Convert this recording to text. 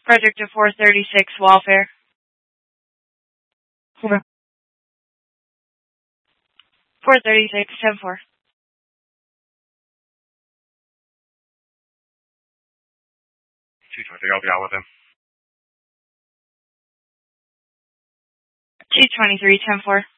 Frederick to 436 Welfare. Okay. 436, 10-4. 223, I'll be out with him. 223, 10-4.